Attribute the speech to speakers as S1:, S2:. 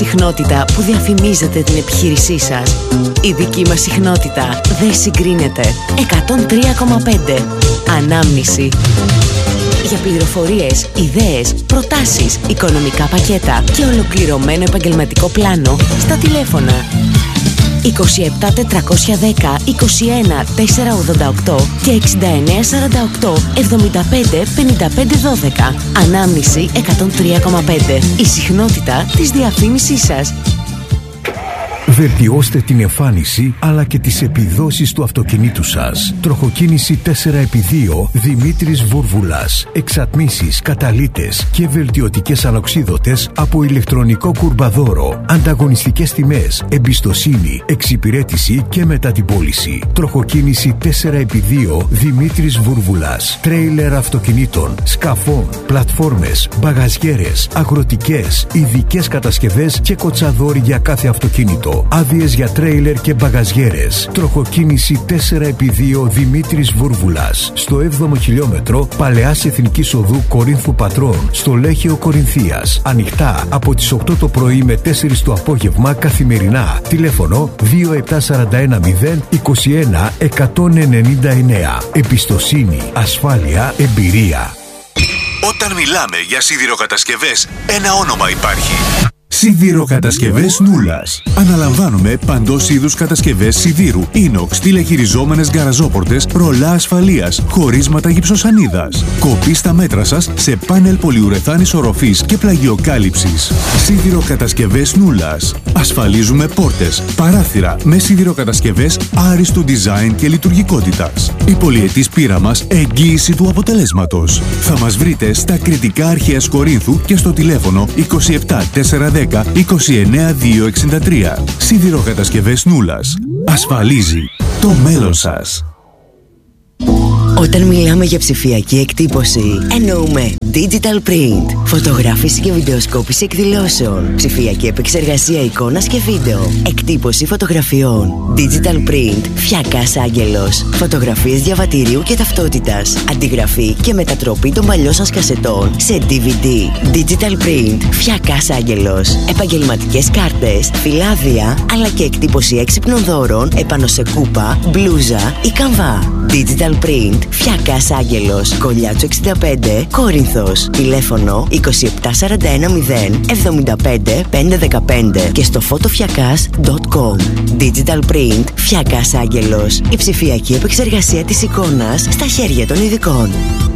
S1: συχνότητα που διαφημίζετε την επιχείρησή σας. Η δική μας συχνότητα δεν συγκρίνεται. 103,5. Ανάμνηση. Για πληροφορίες, ιδέες, προτάσεις, οικονομικά πακέτα και ολοκληρωμένο επαγγελματικό πλάνο στα τηλέφωνα 27 410 21 488 και 69 48 75 55 12. Ανάμνηση 103,5. Η συχνότητα της διαφήμισής σας.
S2: Βελτιώστε την εμφάνιση αλλά και τις επιδόσεις του αυτοκινήτου σας. Τροχοκίνηση 4x2 Δημήτρης Βούρβουλας. Εξατμίσεις, καταλύτες και βελτιωτικές ανοξίδωτες από ηλεκτρονικό κουρμπαδόρο. Ανταγωνιστικές τιμές, εμπιστοσύνη, εξυπηρέτηση και μετά την πώληση. Τροχοκίνηση 4x2 Δημήτρης Βούρβουλας. Τρέιλερ αυτοκινήτων, σκαφών, πλατφόρμες, μπαγαζιέρες, αγροτικές, ειδικές κατασκευές και κοτσαδόρι για κάθε αυτοκίνητο. Άδειες για τρέιλερ και μπαγαζιέρες. Τροχοκίνηση 4x2 Δημήτρης Βούρβουλας. Στο 7ο χιλιόμετρο Παλαιάς Εθνικής Οδού Κορίνθου Πατρών, στο Λέχειο Κορινθίας. Ανοιχτά από τις 8 το πρωί με 4 το απόγευμα καθημερινά. Τηλέφωνο 2741 0 21 199. Εμπιστοσύνη, ασφάλεια, εμπειρία.
S3: Όταν μιλάμε για σιδηροκατασκευές, ένα όνομα υπάρχει.
S4: Σιδηροκατασκευές Νούλας. Αναλαμβάνουμε παντός είδους κατασκευές σιδήρου, ίνοξ, τηλεχειριζόμενες γκαραζόπορτες, ρολά ασφαλείας, χωρίσματα γυψοσανίδας. Κοπή στα μέτρα σας σε πάνελ πολυουρεθάνης οροφής και πλαγιοκάλυψης. Σιδηροκατασκευές Νούλας. Ασφαλίζουμε πόρτες, παράθυρα με σιδηροκατασκευές άριστου design και λειτουργικότητας. Η πολυετής πείρα μας εγγύηση του αποτελέσματος. Θα μας βρείτε στα Κρητικά Αρχαίας Κορίνθου και στο τηλέφωνο 27 410 29 263. Σιδηροκατασκευές Νούλας. Ασφαλίζει το μέλλον σας.
S1: Όταν μιλάμε για ψηφιακή εκτύπωση, εννοούμε Digital Print, φωτογράφηση και βιντεοσκόπηση εκδηλώσεων, ψηφιακή επεξεργασία εικόνας και βίντεο, εκτύπωση φωτογραφιών. Digital Print, Φιακάς Άγγελος, φωτογραφίες διαβατηρίου και ταυτότητας, αντιγραφή και μετατροπή των παλιών σας κασετών σε DVD. Digital Print, Φιακάς Άγγελος, επαγγελματικές κάρτες, φυλάδια, αλλά και εκτύπωση έξυπνων δώρων επάνω σε κούπα, μπλούζα ή καμβά. Digital Print, Φιακάς Άγγελος, Κολλιάτσου 65, Κόρινθος. Τηλέφωνο 2741 0 75 515 και στο photofyakas.com. Digital Print, Φιακάς Άγγελος, η ψηφιακή επεξεργασία της εικόνας στα χέρια των ειδικών.